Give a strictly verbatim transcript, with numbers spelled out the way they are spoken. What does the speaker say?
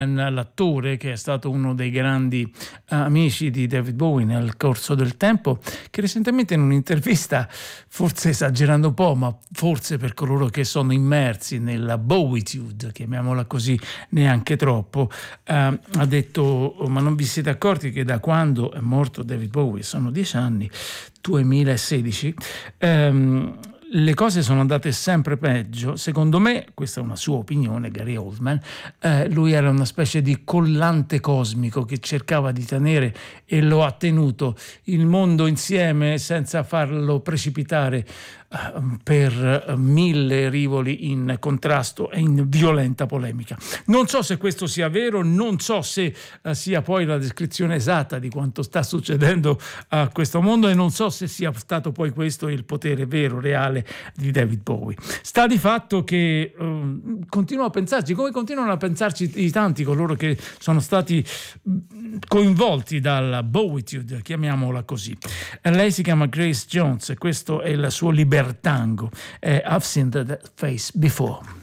l'attore che è stato uno dei grandi uh, amici di David Bowie nel corso del tempo, che recentemente in un'intervista, forse esagerando un po', ma forse per coloro che sono immersi nella Bowitude, chiamiamola così, neanche troppo, uh, ha detto: oh, ma non vi siete accorti che da quando è morto David Bowie, sono dieci anni, duemilasedici, um, le cose sono andate sempre peggio. Secondo me, questa è una sua opinione, Gary Oldman, eh, lui era una specie di collante cosmico che cercava di tenere, e lo ha tenuto, il mondo insieme senza farlo precipitare uh, per uh, mille rivoli in contrasto e in violenta polemica. Non so se questo sia vero, non so se uh, sia poi la descrizione esatta di quanto sta succedendo a questo mondo, e non so se sia stato poi questo il potere vero, reale di David Bowie. Sta di fatto che um, continuo a pensarci, come continuano a pensarci i tanti coloro che sono stati coinvolti dalla Bowitude, chiamiamola così. Lei si chiama Grace Jones e questo è il suo libertango, eh, I've Seen That Face Before.